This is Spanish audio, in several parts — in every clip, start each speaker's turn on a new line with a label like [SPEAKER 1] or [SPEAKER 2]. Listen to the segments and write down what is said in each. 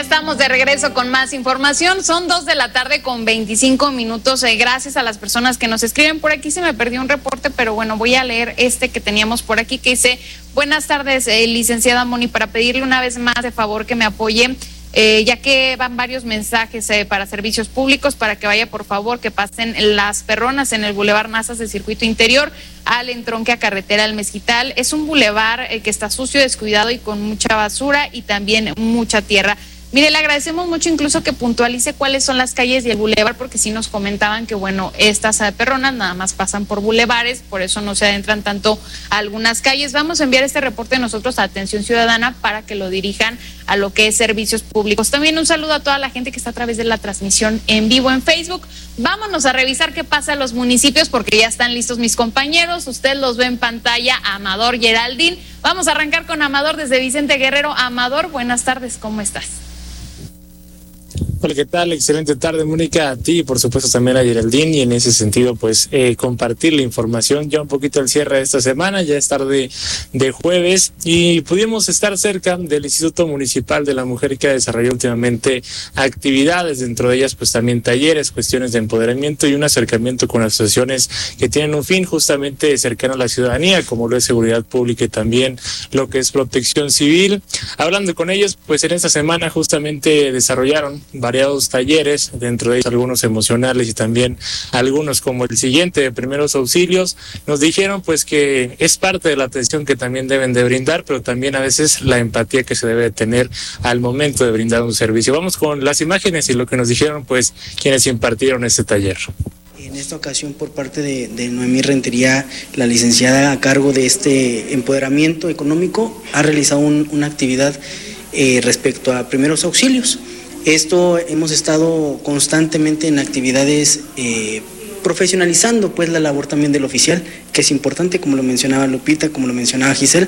[SPEAKER 1] estamos de regreso con más información. Son 2:25 p.m. Gracias a las personas que nos escriben. Por aquí se me perdió un reporte, pero bueno, voy a leer este que teníamos por aquí que dice: buenas tardes, licenciada Moni, para pedirle una vez más de favor que me apoye, ya que van varios mensajes para servicios públicos, para que vaya por favor, que pasen las perronas en el Boulevard Nazas del Circuito Interior al entronque a Carretera al Mezquital. Es un bulevar que está sucio, descuidado y con mucha basura y también mucha tierra. Mire, le agradecemos mucho incluso que puntualice cuáles son las calles y el bulevar, porque sí nos comentaban que, bueno, estas perronas nada más pasan por bulevares, por eso no se adentran tanto a algunas calles. Vamos a enviar este reporte nosotros a Atención Ciudadana para que lo dirijan a lo que es servicios públicos. También un saludo a toda la gente que está a través de la transmisión en vivo en Facebook. Vámonos a revisar qué pasa en los municipios, porque ya están listos mis compañeros. Usted los ve en pantalla, Amador Geraldín. Vamos a arrancar con Amador desde Vicente Guerrero. Amador, buenas tardes, ¿cómo estás?
[SPEAKER 2] Hola, ¿qué tal? Excelente tarde, Mónica, a ti y por supuesto también a Geraldine, y en ese sentido pues compartir la información ya un poquito al cierre de esta semana. Ya es tarde de jueves y pudimos estar cerca del Instituto Municipal de la Mujer, que ha desarrollado últimamente actividades, dentro de ellas pues también talleres, cuestiones de empoderamiento y un acercamiento con asociaciones que tienen un fin justamente cercano a la ciudadanía, como lo es seguridad pública y también lo que es protección civil. Hablando con ellos, pues en esta semana justamente desarrollaron variados talleres, dentro de ellos algunos emocionales y también algunos como el siguiente de primeros auxilios. Nos dijeron pues que es parte de la atención que también deben de brindar, pero también a veces la empatía que se debe de tener al momento de brindar un servicio. Vamos con las imágenes y lo que nos dijeron pues quienes impartieron este taller.
[SPEAKER 3] En esta ocasión, por parte de Noemí Rentería, la licenciada a cargo de este empoderamiento económico, ha realizado una actividad respecto a primeros auxilios. Esto hemos estado constantemente en actividades profesionalizando pues la labor también del oficial, que es importante, como lo mencionaba Lupita, como lo mencionaba Giselle.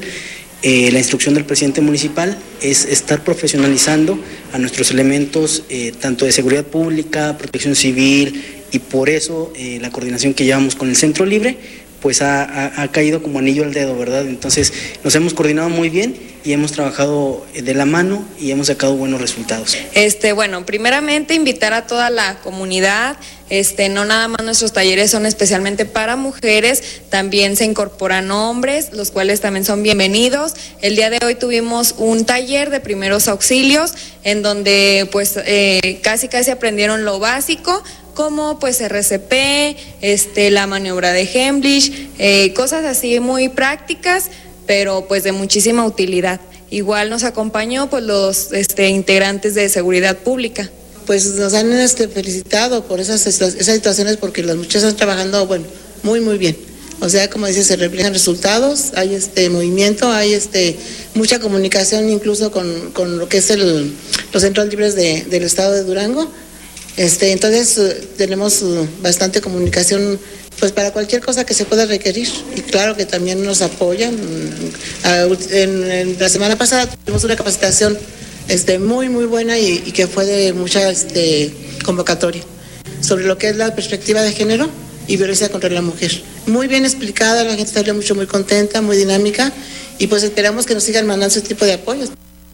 [SPEAKER 3] La instrucción del presidente municipal es estar profesionalizando a nuestros elementos, tanto de seguridad pública, protección civil, y por eso la coordinación que llevamos con el Centro Libre pues ha caído como anillo al dedo, ¿verdad? Entonces nos hemos coordinado muy bien y hemos trabajado de la mano y hemos sacado buenos resultados.
[SPEAKER 4] Bueno, primeramente invitar a toda la comunidad, no nada más nuestros talleres son especialmente para mujeres, también se incorporan hombres, los cuales también son bienvenidos. El día de hoy tuvimos un taller de primeros auxilios en donde pues casi aprendieron lo básico, como pues RCP, la maniobra de Heimlich, cosas así muy prácticas, pero pues de muchísima utilidad. Igual nos acompañó pues los integrantes de seguridad pública.
[SPEAKER 5] Pues nos han felicitado por esas situaciones, porque las muchachas están trabajando, bueno, muy bien. O sea, como dice, se reflejan resultados, hay movimiento, hay mucha comunicación incluso con lo que es los centros libres del estado de Durango. Entonces tenemos bastante comunicación pues para cualquier cosa que se pueda requerir, y claro que también nos apoyan. En la semana pasada tuvimos una capacitación muy buena y que fue de mucha convocatoria sobre lo que es la perspectiva de género y violencia contra la mujer. Muy bien explicada, la gente salió muy contenta, muy dinámica, y pues esperamos que nos sigan mandando ese tipo de apoyos.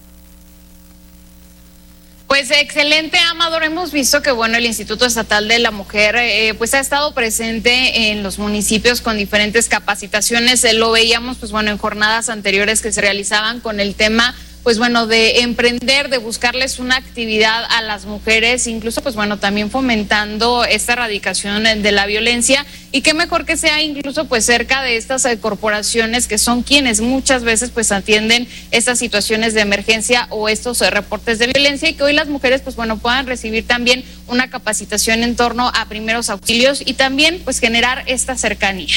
[SPEAKER 1] Pues excelente, Amador. Hemos visto que el Instituto Estatal de la Mujer pues ha estado presente en los municipios con diferentes capacitaciones. Lo veíamos en jornadas anteriores que se realizaban con el tema de emprender, de buscarles una actividad a las mujeres, incluso también fomentando esta erradicación de la violencia. Y qué mejor que sea incluso cerca de estas corporaciones, que son quienes muchas veces atienden estas situaciones de emergencia o estos reportes de violencia, y que hoy las mujeres puedan recibir también una capacitación en torno a primeros auxilios y también generar esta cercanía.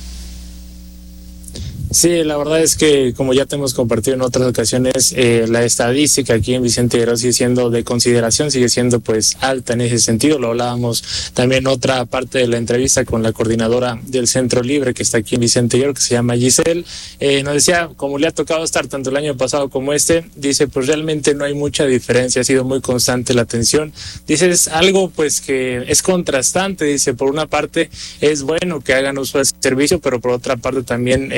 [SPEAKER 2] Sí, la verdad es que, como ya te hemos compartido en otras ocasiones, la estadística aquí en Vicente Guerrero sigue siendo de consideración, sigue siendo alta en ese sentido. Lo hablábamos también en otra parte de la entrevista con la coordinadora del Centro Libre que está aquí en Vicente Guerrero, que se llama Giselle. Nos decía, como le ha tocado estar tanto el año pasado como dice, pues realmente no hay mucha diferencia, ha sido muy constante la atención. Dice, es algo que es contrastante, dice, por una parte es bueno que hagan uso de ese servicio, pero por otra parte también ya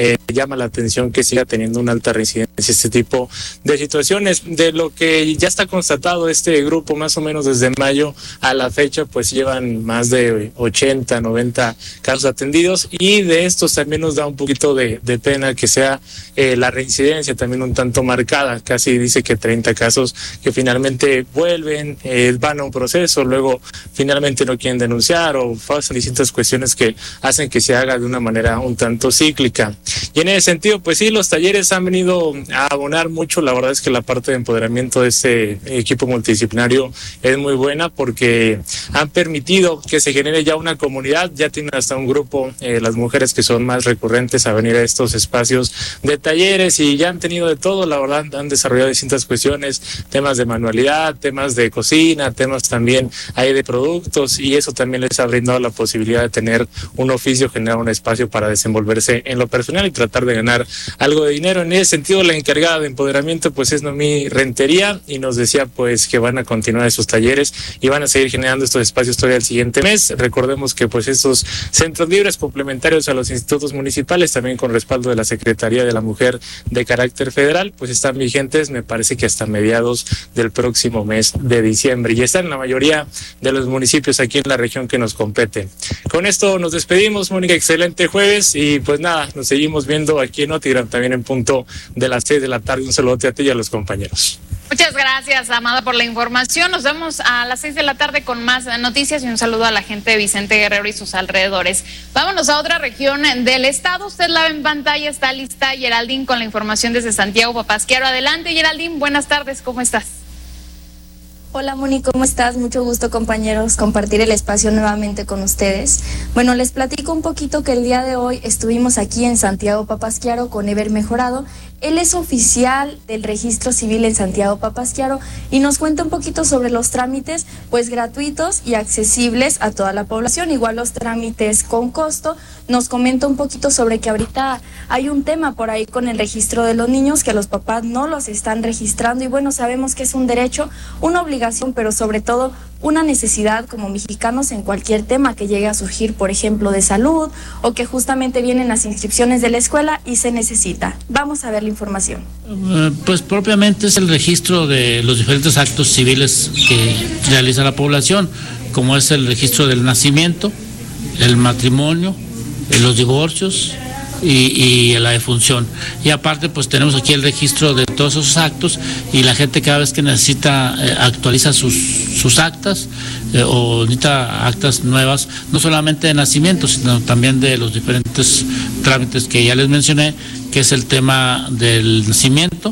[SPEAKER 2] llama la atención que siga teniendo una alta reincidencia este tipo de situaciones. De lo que ya está constatado este grupo, más o menos desde mayo a la fecha, pues llevan más de 80, 90 casos atendidos, y de estos también nos da un poquito de pena que sea la reincidencia también un tanto marcada. Casi dice que 30 casos que finalmente vuelven, van a un proceso, luego finalmente no quieren denunciar o pasan distintas cuestiones que hacen que se haga de una manera un tanto cíclica. Y en ese sentido, pues sí, los talleres han venido a abonar mucho. La verdad es que la parte de empoderamiento de este equipo multidisciplinario es muy buena, porque han permitido que se genere ya una comunidad. Ya tienen hasta un grupo, las mujeres que son más recurrentes a venir a estos espacios de talleres, y ya han tenido de todo. La verdad, han desarrollado distintas cuestiones, temas de manualidad, temas de cocina, temas también hay de productos, y eso también les ha brindado la posibilidad de tener un oficio, generar un espacio para desenvolverse en lo personal y tratar de ganar algo de dinero. En ese sentido, la encargada de empoderamiento pues es Noemí Rentería, y nos decía pues que van a continuar esos talleres y van a seguir generando estos espacios todavía el siguiente mes. Recordemos que pues estos centros libres complementarios a los institutos municipales, también con respaldo de la Secretaría de la Mujer de carácter federal, pues están vigentes, me parece que hasta mediados del próximo mes de diciembre, y están en la mayoría de los municipios aquí en la región que nos compete. Con esto nos despedimos, Mónica, excelente jueves, y pues nada, nos seguimos viendo aquí en Notigram también en punto de las 6 de la tarde. Un saludo a ti y a los compañeros.
[SPEAKER 1] Muchas gracias, Amada, por la información. Nos vemos a las 6 de la tarde con más noticias, y un saludo a la gente de Vicente Guerrero y sus alrededores. Vámonos a otra región del estado. Usted la ve en pantalla, está lista Geraldine con la información desde Santiago Papasquiaro. Adelante, Geraldine, buenas tardes, ¿cómo estás?
[SPEAKER 6] Hola Moni, ¿cómo estás? Mucho gusto, compañeros, compartir el espacio nuevamente con ustedes. Bueno, les platico un poquito que el día de hoy estuvimos aquí en Santiago Papasquiaro con Ever Mejorado. Él es oficial del registro civil en Santiago Papasquiaro y nos cuenta un poquito sobre los trámites, pues gratuitos y accesibles a toda la población, igual los trámites con costo. Nos comenta un poquito sobre que ahorita hay un tema por ahí con el registro de los niños, que los papás no los están registrando, y bueno, sabemos que es un derecho, una obligación, pero sobre todo una necesidad como mexicanos en cualquier tema que llegue a surgir, por ejemplo, de salud, o que justamente vienen las inscripciones de la escuela y se necesita. Vamos a ver la información.
[SPEAKER 7] Pues propiamente es el registro de los diferentes actos civiles que realiza la población, como es el registro del nacimiento, el matrimonio, los divorcios y la defunción. Y aparte pues tenemos aquí el registro de todos esos actos, y la gente cada vez que necesita actualiza sus actas o necesita actas nuevas, no solamente de nacimiento, sino también de los diferentes trámites que ya les mencioné, que es el tema del nacimiento,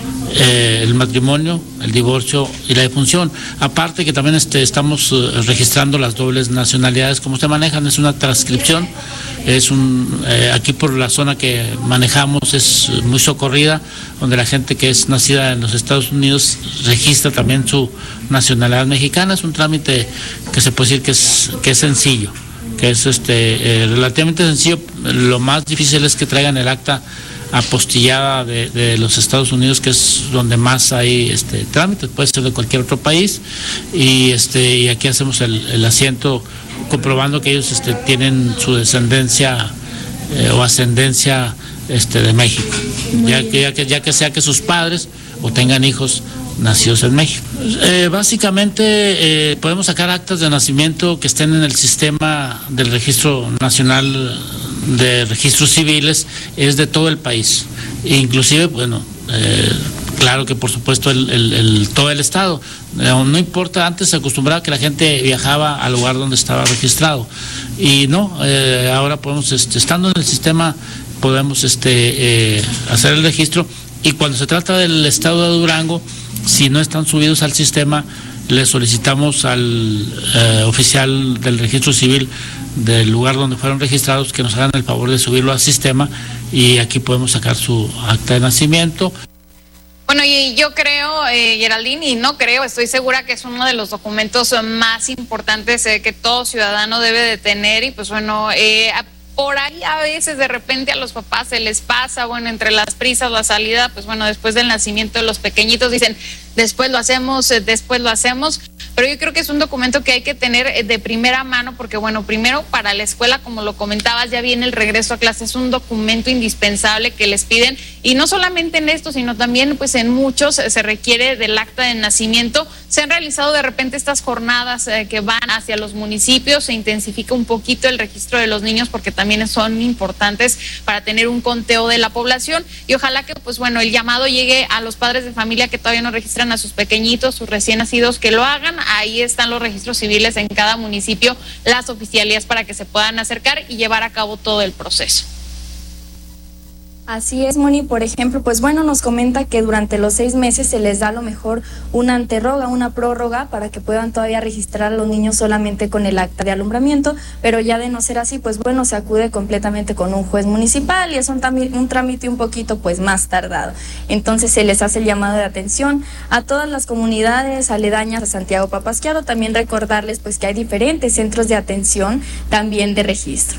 [SPEAKER 7] el matrimonio, el divorcio y la defunción. Aparte que también estamos registrando las dobles nacionalidades, como se manejan, es una transcripción, es aquí por la zona que manejamos es muy socorrida, donde la gente que es nacida en los Estados Unidos registra también su nacionalidad mexicana. Es un trámite que se puede decir que es sencillo, que es relativamente sencillo. Lo más difícil es que traigan el acta apostillada de los Estados Unidos, que es donde más hay trámites, puede ser de cualquier otro país, y aquí hacemos el asiento comprobando que ellos tienen su descendencia o ascendencia de México, ya que sea que sus padres o tengan hijos nacidos en México. Básicamente podemos sacar actas de nacimiento que estén en el sistema del Registro Nacional de Registros Civiles, es de todo el país, inclusive, bueno, claro que por supuesto todo el estado, no importa. Antes se acostumbraba que la gente viajaba al lugar donde estaba registrado, y no, ahora podemos, estando en el sistema, podemos hacer el registro. Y cuando se trata del estado de Durango, si no están subidos al sistema, le solicitamos al oficial del registro civil del lugar donde fueron registrados que nos hagan el favor de subirlo al sistema, y aquí podemos sacar su acta de nacimiento.
[SPEAKER 1] Bueno, y yo creo, Geraldine, y no creo, estoy segura que es uno de los documentos más importantes que todo ciudadano debe de tener, y pues bueno, por ahí a veces de repente a los papás se les pasa, bueno, entre las prisas, la salida, pues bueno, después del nacimiento de los pequeñitos dicen, después lo hacemos, pero yo creo que es un documento que hay que tener de primera mano porque, bueno, primero para la escuela, como lo comentabas, ya viene el regreso a clases, es un documento indispensable que les piden, y no solamente en esto, sino también pues en muchos se requiere del acta de nacimiento. Se han realizado de repente estas jornadas que van hacia los municipios, se intensifica un poquito el registro de los niños porque también son importantes para tener un conteo de la población, y ojalá que pues bueno, el llamado llegue a los padres de familia que todavía no registran a sus pequeñitos, sus recién nacidos, que lo hagan. Ahí están los registros civiles en cada municipio, las oficialías para que se puedan acercar y llevar a cabo todo el proceso.
[SPEAKER 6] Así es, Moni. Por ejemplo, pues bueno, nos comenta que durante los 6 meses se les da a lo mejor una anterroga, una prórroga, para que puedan todavía registrar a los niños solamente con el acta de alumbramiento, pero ya de no ser así, pues bueno, se acude completamente con un juez municipal y es un trámite un poquito pues más tardado. Entonces se les hace el llamado de atención a todas las comunidades aledañas a Santiago Papasquiaro, también recordarles pues que hay diferentes centros de atención también de registro.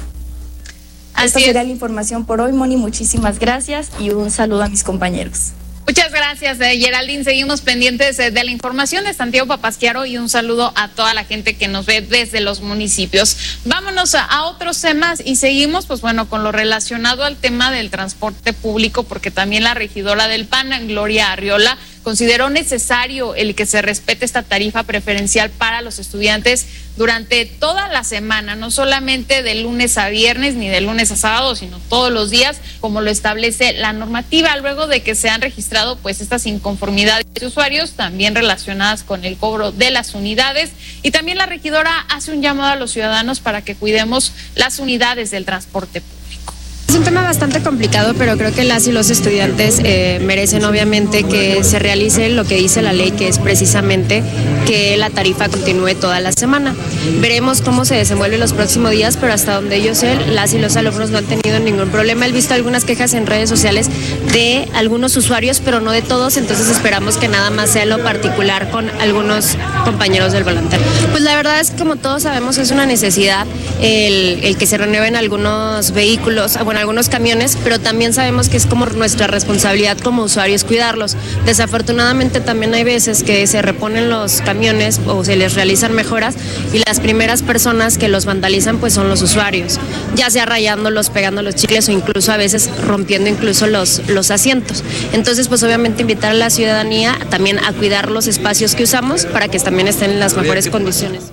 [SPEAKER 6] Esta sería la información por hoy, Moni. Muchísimas gracias y un saludo a mis compañeros.
[SPEAKER 1] Muchas gracias, Geraldine. Seguimos pendientes de la información de Santiago Papasquiaro y un saludo a toda la gente que nos ve desde los municipios. Vámonos a otros temas y seguimos, pues bueno, con lo relacionado al tema del transporte público, porque también la regidora del PAN, Gloria Arriola, consideró necesario el que se respete esta tarifa preferencial para los estudiantes durante toda la semana, no solamente de lunes a viernes ni de lunes a sábado, sino todos los días, como lo establece la normativa, luego de que se han registrado pues estas inconformidades de usuarios, también relacionadas con el cobro de las unidades. Y también la regidora hace un llamado a los ciudadanos para que cuidemos las unidades del transporte público.
[SPEAKER 8] Es un tema bastante complicado, pero creo que las y los estudiantes merecen obviamente que se realice lo que dice la ley, que es precisamente que la tarifa continúe toda la semana. Veremos cómo se desenvuelve los próximos días, pero hasta donde yo sé, las y los alumnos no han tenido ningún problema. He visto algunas quejas en redes sociales de algunos usuarios, pero no de todos, entonces esperamos que nada más sea lo particular con algunos compañeros del volantario. Pues la verdad es que, como todos sabemos, es una necesidad el que se renueven algunos vehículos, bueno, algunos camiones, pero también sabemos que es como nuestra responsabilidad como usuarios cuidarlos. Desafortunadamente también hay veces que se reponen los camiones o se les realizan mejoras y las primeras personas que los vandalizan pues son los usuarios, ya sea rayándolos, pegando los chicles o incluso a veces rompiendo incluso los asientos. Entonces pues obviamente invitar a la ciudadanía también a cuidar los espacios que usamos para que también estén en las mejores condiciones.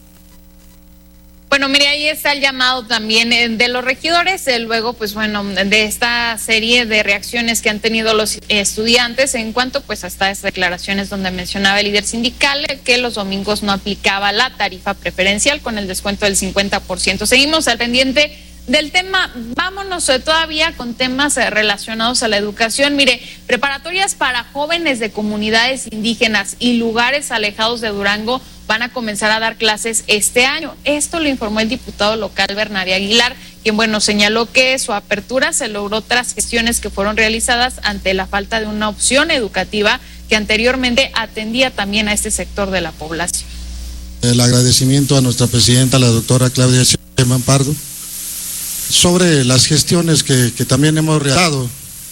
[SPEAKER 1] Bueno, mire, ahí está el llamado también de los regidores, luego, pues bueno, de esta serie de reacciones que han tenido los estudiantes en cuanto pues a estas declaraciones donde mencionaba el líder sindical que los domingos no aplicaba la tarifa preferencial con el descuento del 50%. Seguimos al pendiente del tema. Vámonos todavía con temas relacionados a la educación. Mire, preparatorias para jóvenes de comunidades indígenas y lugares alejados de Durango van a comenzar a dar clases este año. Esto lo informó el diputado local Bernabé Aguilar, quien bueno, señaló que su apertura se logró tras gestiones que fueron realizadas ante la falta de una opción educativa que anteriormente atendía también a este sector de la población.
[SPEAKER 9] El agradecimiento a nuestra presidenta, la doctora Claudia Sheinbaum Pardo, sobre las gestiones que también hemos realizado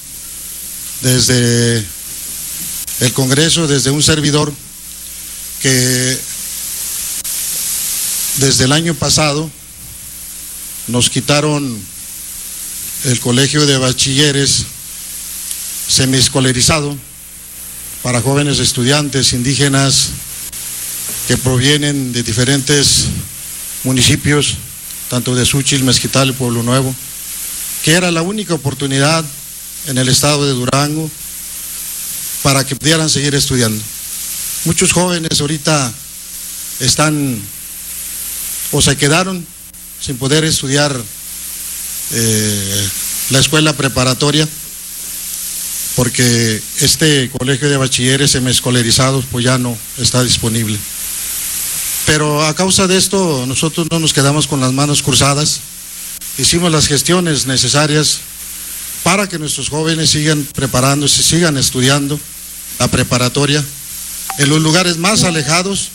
[SPEAKER 9] desde el Congreso, desde un servidor que desde el año pasado nos quitaron el colegio de bachilleres semiescolarizado para jóvenes estudiantes indígenas que provienen de diferentes municipios, tanto de Xúchitl, Mezquital y Pueblo Nuevo, que era la única oportunidad en el estado de Durango para que pudieran seguir estudiando. Muchos jóvenes ahorita están o se quedaron sin poder estudiar la escuela preparatoria porque este colegio de bachilleres semiescolarizados pues ya no está disponible. Pero a causa de esto nosotros no nos quedamos con las manos cruzadas, hicimos las gestiones necesarias para que nuestros jóvenes sigan preparándose, sigan estudiando la preparatoria en los lugares más alejados.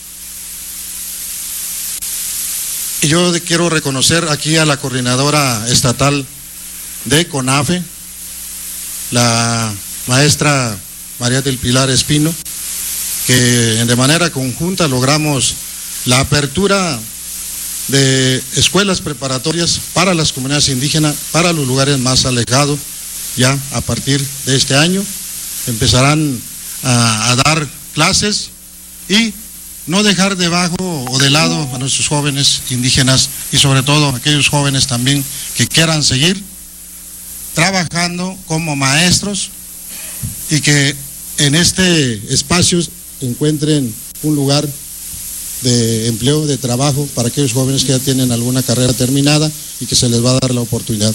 [SPEAKER 9] Y yo quiero reconocer aquí a la coordinadora estatal de CONAFE, la maestra María del Pilar Espino, que de manera conjunta logramos la apertura de escuelas preparatorias para las comunidades indígenas, para los lugares más alejados. Ya a partir de este año empezarán a dar clases y no dejar debajo o de lado a nuestros jóvenes indígenas y sobre todo aquellos jóvenes también que quieran seguir trabajando como maestros y que en este espacio encuentren un lugar de empleo, de trabajo para aquellos jóvenes que ya tienen alguna carrera terminada y que se les va a dar la oportunidad.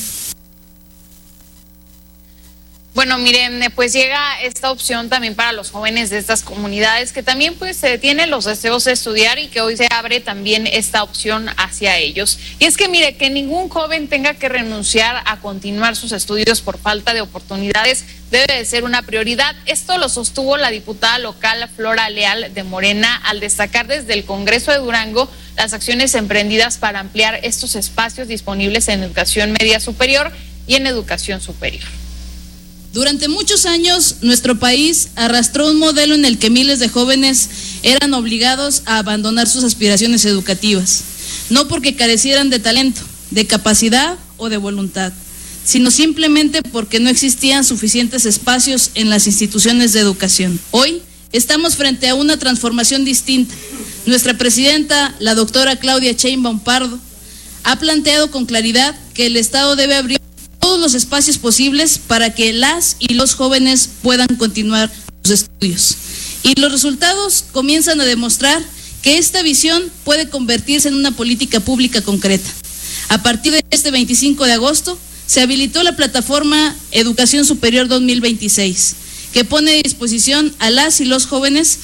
[SPEAKER 1] Bueno, miren, pues llega esta opción también para los jóvenes de estas comunidades que también pues tienen los deseos de estudiar y que hoy se abre también esta opción hacia ellos. Y es que mire, que ningún joven tenga que renunciar a continuar sus estudios por falta de oportunidades debe de ser una prioridad. Esto lo sostuvo la diputada local Flora Leal de Morena al destacar desde el Congreso de Durango las acciones emprendidas para ampliar estos espacios disponibles en educación media superior y en educación superior.
[SPEAKER 10] Durante muchos años, nuestro país arrastró un modelo en el que miles de jóvenes eran obligados a abandonar sus aspiraciones educativas, no porque carecieran de talento, de capacidad o de voluntad, sino simplemente porque no existían suficientes espacios en las instituciones de educación. Hoy estamos frente a una transformación distinta. Nuestra presidenta, la doctora Claudia Sheinbaum Pardo, ha planteado con claridad que el Estado debe abrir todos los espacios posibles para que las y los jóvenes puedan continuar sus estudios. Y los resultados comienzan a demostrar que esta visión puede convertirse en una política pública concreta. A partir de este 25 de agosto, se habilitó la plataforma Educación Superior 2026, que pone a disposición a las y los jóvenes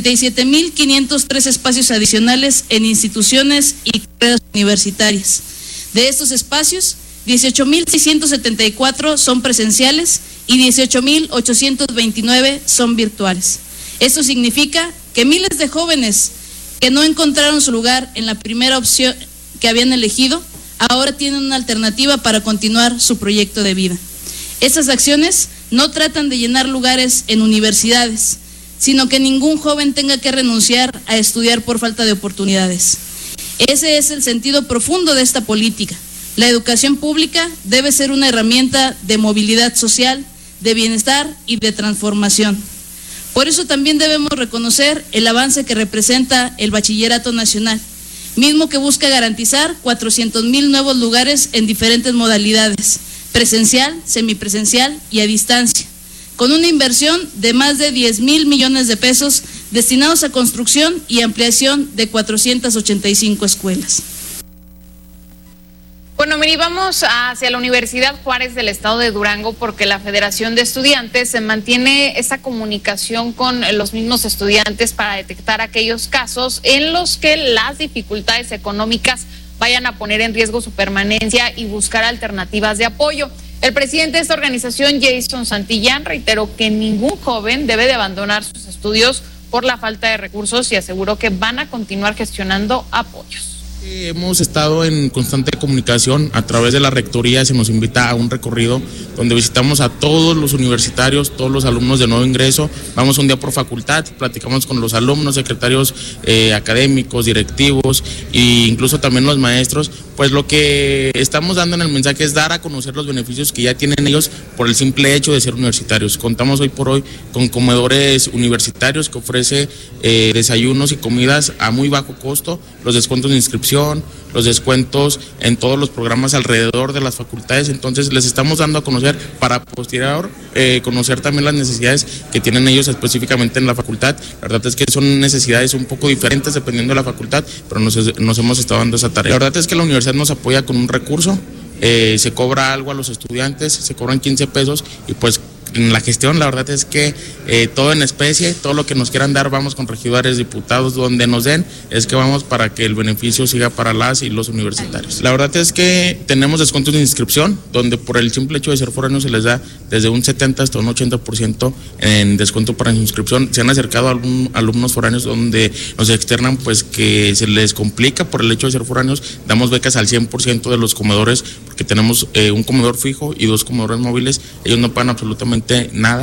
[SPEAKER 10] 37.503 espacios adicionales en instituciones y carreras universitarias. De estos espacios, 18.674 son presenciales y 18.829 son virtuales. Esto significa que miles de jóvenes que no encontraron su lugar en la primera opción que habían elegido, ahora tienen una alternativa para continuar su proyecto de vida. Estas acciones no tratan de llenar lugares en universidades, sino que ningún joven tenga que renunciar a estudiar por falta de oportunidades. Ese es el sentido profundo de esta política. La educación pública debe ser una herramienta de movilidad social, de bienestar y de transformación. Por eso también debemos reconocer el avance que representa el Bachillerato Nacional, mismo que busca garantizar 400,000 nuevos lugares en diferentes modalidades, presencial, semipresencial y a distancia, con una inversión de más de 10,000 millones de pesos destinados a construcción y ampliación de 485 escuelas.
[SPEAKER 1] Bueno, mire, vamos hacia la Universidad Juárez del Estado de Durango porque la Federación de Estudiantes se mantiene esa comunicación con los mismos estudiantes para detectar aquellos casos en los que las dificultades económicas vayan a poner en riesgo su permanencia y buscar alternativas de apoyo. El presidente de esta organización, Jason Santillán, reiteró que ningún joven debe de abandonar sus estudios por la falta de recursos y aseguró que van a continuar gestionando apoyos.
[SPEAKER 11] Hemos estado en constante comunicación a través de la rectoría, se nos invita a un recorrido donde visitamos a todos los universitarios, todos los alumnos de nuevo ingreso, vamos un día por facultad, platicamos con los alumnos, secretarios académicos, directivos e incluso también los maestros, pues lo que estamos dando en el mensaje es dar a conocer los beneficios que ya tienen ellos por el simple hecho de ser universitarios. Contamos hoy por hoy con comedores universitarios que ofrece desayunos y comidas a muy bajo costo, los descuentos de inscripción, los descuentos en todos los programas alrededor de las facultades, entonces les estamos dando a conocer para posterior conocer también las necesidades que tienen ellos específicamente en la facultad. La verdad es que son necesidades un poco diferentes dependiendo de la facultad, pero nos hemos estado dando esa tarea. La verdad es que la universidad nos apoya con un recurso, se cobra algo a los estudiantes, se cobran 15 pesos y pues en la gestión la verdad es que todo en especie, todo lo que nos quieran dar vamos con regidores, diputados, donde nos den, es que vamos para que el beneficio siga para las y los universitarios. La verdad es que tenemos descuentos de inscripción, donde por el simple hecho de ser foráneos se les da desde un 70 hasta un 80% en descuento para inscripción. Se han acercado a alumnos foráneos donde nos externan pues que se les complica por el hecho de ser foráneos, damos becas al 100% de los comedores, porque tenemos un comedor fijo y 2 comedores móviles, ellos no pagan absolutamente nada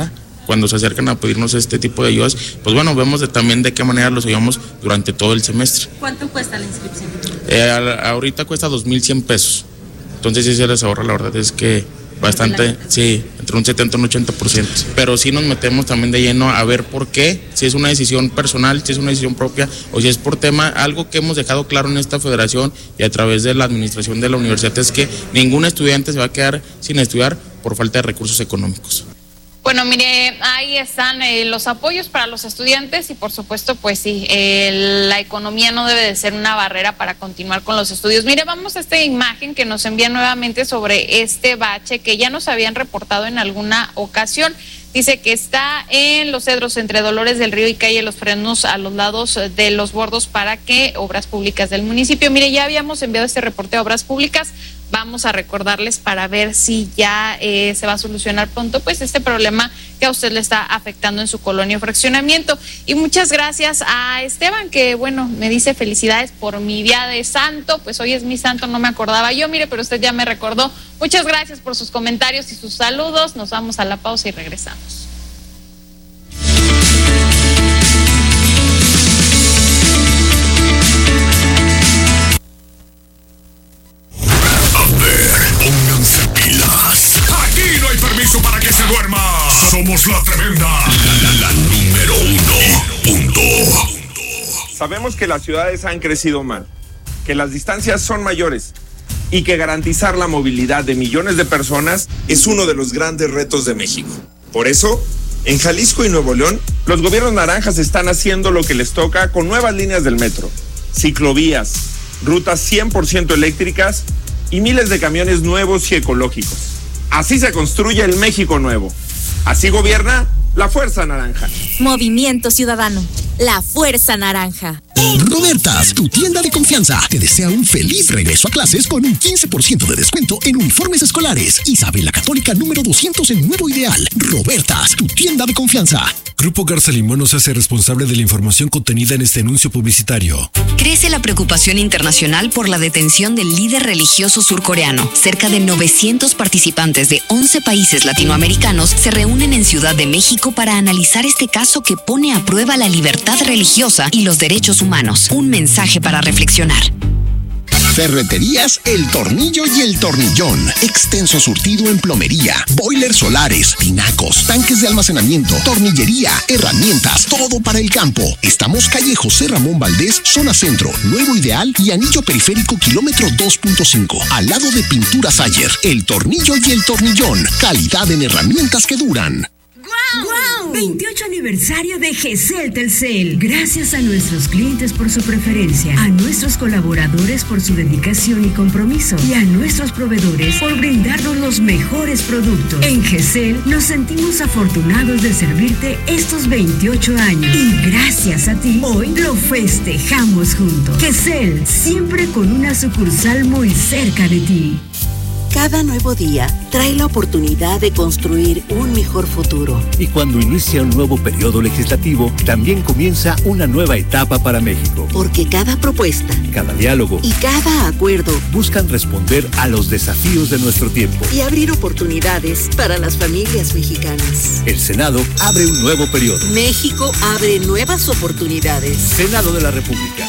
[SPEAKER 11] cuando se acercan a pedirnos este tipo de ayudas, pues bueno, vemos también de qué manera los ayudamos durante todo el semestre.
[SPEAKER 12] ¿Cuánto cuesta la inscripción?
[SPEAKER 11] Ahorita cuesta 2,100 pesos, entonces sí se les ahorra, la verdad es que bastante, sí, entre un 70 y un 80%, pero sí nos metemos también de lleno a ver por qué, si es una decisión personal, si es una decisión propia o si es por tema, algo que hemos dejado claro en esta federación y a través de la administración de la universidad es que ningún estudiante se va a quedar sin estudiar por falta de recursos económicos.
[SPEAKER 1] Bueno, mire, ahí están los apoyos para los estudiantes y por supuesto, pues sí, la economía no debe de ser una barrera para continuar con los estudios. Mire, vamos a esta imagen que nos envía nuevamente sobre este bache que ya nos habían reportado en alguna ocasión. Dice que está en Los Cedros, entre Dolores del Río y Calle Los Frenos, a los lados de Los Bordos, para que Obras Públicas del municipio. Mire, ya habíamos enviado este reporte a Obras Públicas. Vamos a recordarles para ver si ya se va a solucionar pronto pues este problema que a usted le está afectando en su colonia o fraccionamiento. Y muchas gracias a Esteban, que bueno, me dice felicidades por mi día de santo. Pues hoy es mi santo, no me acordaba yo, mire, pero usted ya me recordó. Muchas gracias por sus comentarios y sus saludos. Nos vamos a la pausa y regresamos.
[SPEAKER 13] Pónganse pilas. Aquí no hay permiso para que se duerma. Somos la tremenda. La número 1. Punto.
[SPEAKER 14] Sabemos que las ciudades han crecido mal, que las distancias son mayores y que garantizar la movilidad de millones de personas es uno de los grandes retos de México. Por eso, en Jalisco y Nuevo León, los gobiernos naranjas están haciendo lo que les toca con nuevas líneas del metro, ciclovías, rutas 100% eléctricas y miles de camiones nuevos y ecológicos. Así se construye el México nuevo. Así gobierna la Fuerza Naranja.
[SPEAKER 15] Movimiento Ciudadano, la Fuerza Naranja.
[SPEAKER 16] Robertas, tu tienda de confianza, te desea un feliz regreso a clases con un 15% de descuento en uniformes escolares. Isabela Católica número 200 en Nuevo Ideal. Robertas, tu tienda de confianza.
[SPEAKER 17] Grupo Garza Limón se hace responsable de la información contenida en este anuncio publicitario.
[SPEAKER 18] Crece la preocupación internacional por la detención del líder religioso surcoreano. Cerca de 900 participantes de 11 países latinoamericanos se reúnen en Ciudad de México para analizar este caso que pone a prueba la libertad religiosa y los derechos humanos. Un mensaje para reflexionar.
[SPEAKER 16] Ferreterías El Tornillo y El Tornillón. Extenso surtido en plomería, boilers solares, tinacos, tanques de almacenamiento, tornillería, herramientas, todo para el campo. Estamos calle José Ramón Valdés, zona centro, Nuevo Ideal y anillo periférico kilómetro 2.5, al lado de Pintura Sayer. El Tornillo y El Tornillón. Calidad en herramientas que duran.
[SPEAKER 19] ¡Guau! 28 aniversario de GESEL Telcel. Gracias a nuestros clientes por su preferencia, a nuestros colaboradores por su dedicación y compromiso, y a nuestros proveedores por brindarnos los mejores productos. En GESEL nos sentimos afortunados de servirte estos 28 años. Y gracias a ti, hoy lo festejamos juntos. GESEL, siempre con una sucursal muy cerca de ti.
[SPEAKER 20] Cada nuevo día trae la oportunidad de construir un mejor futuro.
[SPEAKER 21] Y cuando inicia un nuevo periodo legislativo, también comienza una nueva etapa para México.
[SPEAKER 20] Porque cada propuesta,
[SPEAKER 21] cada diálogo
[SPEAKER 20] y cada acuerdo
[SPEAKER 21] buscan responder a los desafíos de nuestro tiempo
[SPEAKER 20] y abrir oportunidades para las familias mexicanas.
[SPEAKER 21] El Senado abre un nuevo periodo.
[SPEAKER 20] México abre nuevas oportunidades.
[SPEAKER 21] Senado de la República.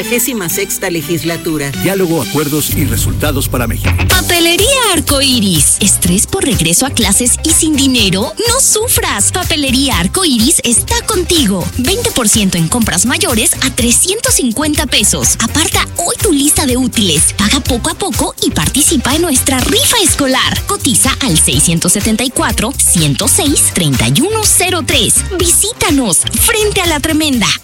[SPEAKER 20] 66ª legislatura.
[SPEAKER 21] Diálogo, acuerdos y resultados para México.
[SPEAKER 15] Papelería Arcoiris. ¿Estrés por regreso a clases y sin dinero? No sufras. Papelería Arcoiris está contigo. 20% en compras mayores a 350 pesos. Aparta hoy tu lista de útiles. Paga poco a poco y participa en nuestra rifa escolar. Cotiza al 674-106-3103. Visítanos frente a la Tremenda.